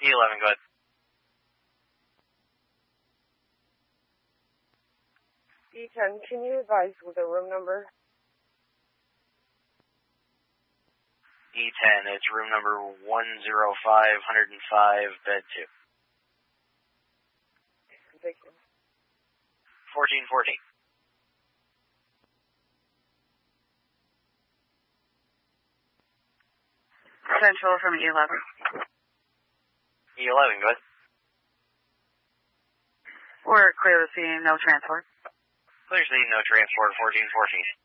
E11, go ahead. E10, can you advise with the room number? E10, it's room number 105, 105, bed 2. Thank you. 1414. Central from E11. E11, go ahead. We're clear to see no transport. Clear to see no transport, 1414.